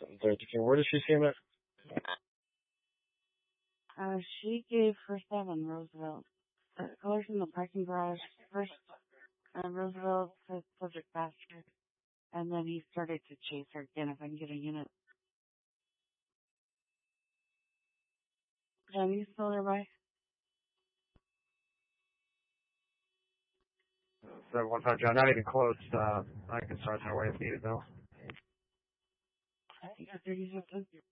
7:32. Where did she see him at? She gave her 7, Roosevelt. Colors in the parking garage. First, Roosevelt said subject faster, and then he started to chase her again. If I can get a unit. Jen, you still nearby? 715 John, not even close. I can start that way if needed though. I got 30 seconds.